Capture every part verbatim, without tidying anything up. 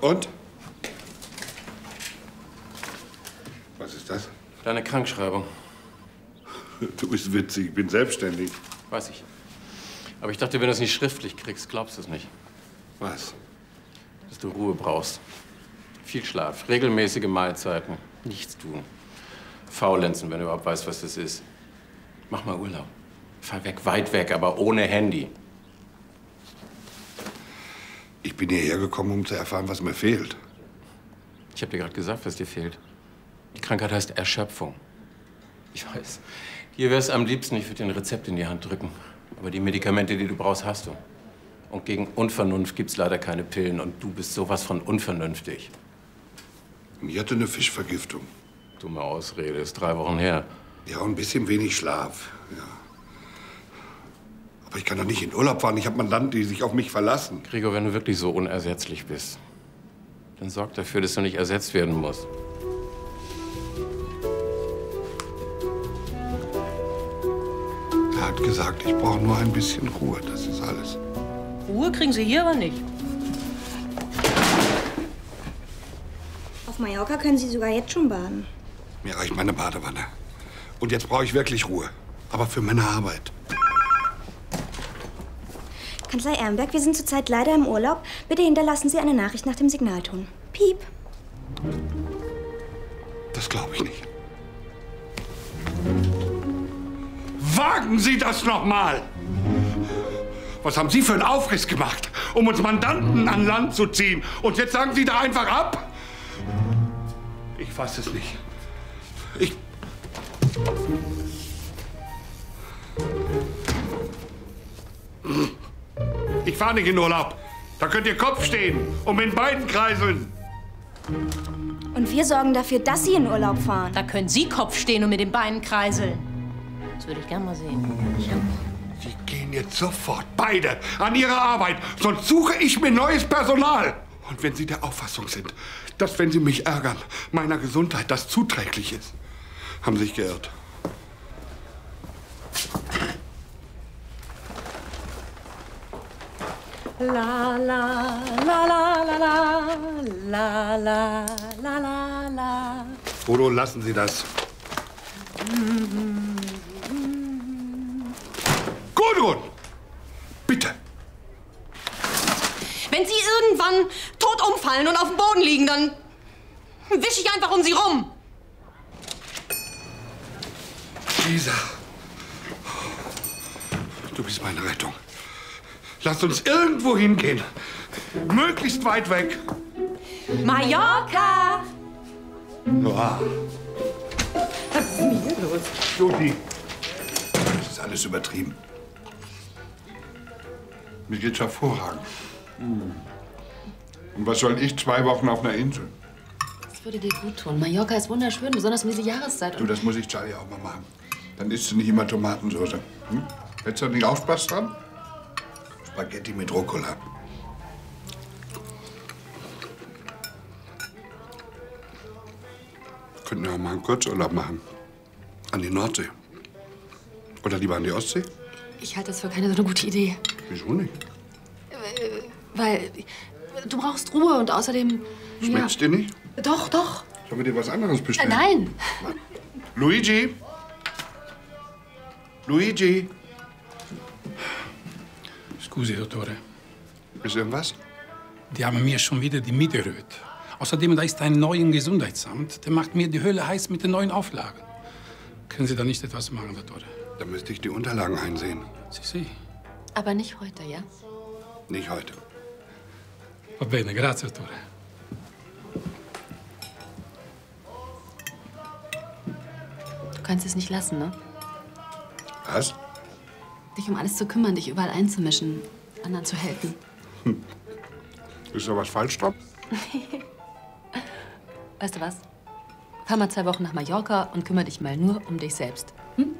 Und? Was ist das? Deine Krankschreibung. Du bist witzig, ich bin selbstständig. Weiß ich. Aber ich dachte, wenn du es nicht schriftlich kriegst, glaubst du es nicht. Was? Dass du Ruhe brauchst. Viel Schlaf, regelmäßige Mahlzeiten, nichts tun. Faulenzen, wenn du überhaupt weißt, was das ist. Mach mal Urlaub. Fahr weg, weit weg, aber ohne Handy. Ich bin hierher gekommen, um zu erfahren, was mir fehlt. Ich habe dir gerade gesagt, was dir fehlt. Die Krankheit heißt Erschöpfung. Ich weiß, dir wär's am liebsten, ich würde dir ein Rezept in die Hand drücken. Aber die Medikamente, die du brauchst, hast du. Und gegen Unvernunft gibt's leider keine Pillen. Und du bist sowas von unvernünftig. Ich hatte eine Fischvergiftung. Dumme Ausrede, ist drei Wochen her. Ja, und ein bisschen wenig Schlaf. Ja. Aber ich kann doch nicht in Urlaub fahren. Ich habe Mandanten, die sich auf mich verlassen. Gregor, wenn du wirklich so unersetzlich bist, dann sorg dafür, dass du nicht ersetzt werden musst. Er hat gesagt, ich brauche nur ein bisschen Ruhe. Das ist alles. Ruhe kriegen Sie hier aber nicht. Auf Mallorca können Sie sogar jetzt schon baden. Mir reicht meine Badewanne. Und jetzt brauche ich wirklich Ruhe. Aber für meine Arbeit. Kanzlei Ehrenberg, wir sind zurzeit leider im Urlaub. Bitte hinterlassen Sie eine Nachricht nach dem Signalton. Piep. Das glaube ich nicht. Wagen Sie das noch mal! Was haben Sie für einen Aufriss gemacht, um uns Mandanten an Land zu ziehen? Und jetzt sagen Sie da einfach ab? Ich fasse es nicht. Ich... Ich fahre nicht in Urlaub. Da könnt ihr Kopf stehen und mit beiden kreiseln. Und wir sorgen dafür, dass Sie in Urlaub fahren. Da können Sie Kopf stehen und mit den Beinen kreiseln. Das würde ich gern mal sehen. Ja. Sie gehen jetzt sofort beide an Ihre Arbeit, sonst suche ich mir neues Personal. Und wenn Sie der Auffassung sind, dass, wenn Sie mich ärgern, meiner Gesundheit das zuträglich ist, haben Sie sich geirrt. La la la la la la la la la la la. Udo, lassen Sie das. Gudrun! Bitte! Wenn Sie irgendwann tot umfallen und auf dem Boden liegen, dann wische ich einfach um Sie rum. Lisa, du bist meine Rettung. Lass uns irgendwo hingehen. Möglichst weit weg. Mallorca! Ja. Was ist denn hier los? Jodi, das ist alles übertrieben. Mir geht's hervorragend. Und was soll ich zwei Wochen auf einer Insel? Das würde dir gut tun. Mallorca ist wunderschön, besonders um diese Jahreszeit. Du, das muss ich Charlie auch mal machen. Dann isst du nicht immer Tomatensauce. Hm? Hättest du nicht auch Spaß dran? Spaghetti mit Rucola. Wir könnten ja auch mal einen Kurzurlaub machen. An die Nordsee. Oder lieber an die Ostsee? Ich halte das für keine so eine gute Idee. Wieso nicht? Weil du brauchst Ruhe und außerdem... Schmeckt's dir nicht? Doch, doch. Sollen wir dir was anderes Äh, bestellen? nein. Luigi? Luigi? Scusi, Dottore. Ist irgendwas? Die haben mir schon wieder die Miete erhöht. Außerdem, da ist ein neues Gesundheitsamt. Der macht mir die Hölle heiß mit den neuen Auflagen. Können Sie da nicht etwas machen, Dottore? Da müsste ich die Unterlagen einsehen. Sie, Sie. Aber nicht heute, ja? Nicht heute. Va bene, grazie, Dottore. Du kannst es nicht lassen, ne? Was? Dich um alles zu kümmern, dich überall einzumischen, anderen zu helfen. Hm. Ist da was falsch dran? Weißt du was? Fahr mal zwei Wochen nach Mallorca und kümmere dich mal nur um dich selbst. Hm?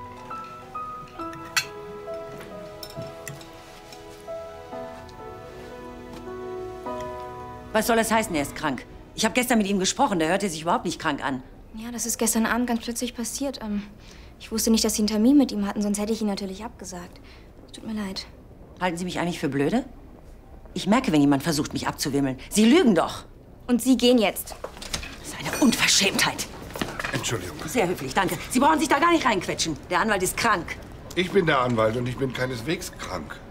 Was soll das heißen, er ist krank? Ich habe gestern mit ihm gesprochen, der hörte sich überhaupt nicht krank an. Ja, das ist gestern Abend ganz plötzlich passiert. Ähm, ich wusste nicht, dass Sie einen Termin mit ihm hatten, sonst hätte ich ihn natürlich abgesagt. Es tut mir leid. Halten Sie mich eigentlich für blöde? Ich merke, wenn jemand versucht, mich abzuwimmeln. Sie lügen doch. Und Sie gehen jetzt. Das ist eine Unverschämtheit. Entschuldigung. Sehr höflich, danke. Sie brauchen sich da gar nicht reinquetschen. Der Anwalt ist krank. Ich bin der Anwalt und ich bin keineswegs krank.